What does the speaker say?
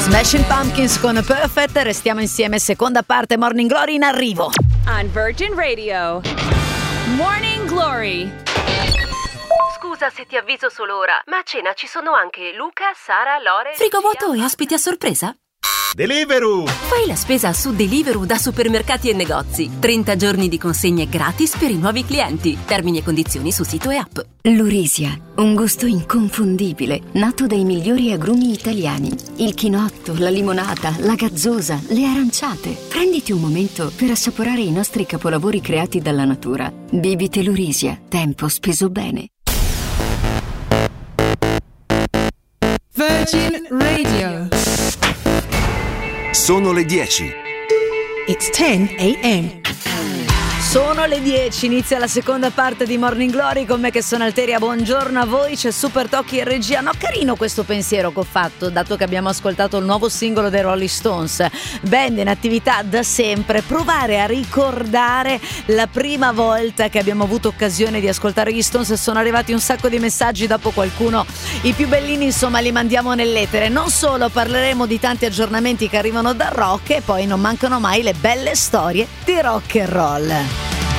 Smashing Pumpkins con Perfect, restiamo insieme, seconda parte Morning Glory in arrivo. On Virgin Radio, Morning Glory. Scusa se ti avviso solo ora, ma a cena ci sono anche Luca, Sara, Lore... Frigo vuoto e ospiti a sorpresa? Deliveroo! Fai la spesa su Deliveroo da supermercati e negozi. 30 giorni di consegne gratis per i nuovi clienti. Termini e condizioni su sito e app. Lurisia, un gusto inconfondibile, nato dai migliori agrumi italiani. Il chinotto, la limonata, la gazzosa, le aranciate. Prenditi un momento per assaporare i nostri capolavori creati dalla natura. Bibite Lurisia, tempo speso bene. Virgin Radio. Sono le 10. It's 10 a.m. Sono le 10, inizia la seconda parte di Morning Glory con me che sono Alteria, buongiorno a voi, c'è Super Tocchi in regia. No, carino questo pensiero che ho fatto, dato che abbiamo ascoltato il nuovo singolo dei Rolling Stones, band in attività da sempre, provare a ricordare la prima volta che abbiamo avuto occasione di ascoltare gli Stones. Sono arrivati un sacco di messaggi, dopo qualcuno, i più bellini insomma li mandiamo nell'etere. Non solo, parleremo di tanti aggiornamenti che arrivano dal rock e poi non mancano mai le belle storie di rock and roll.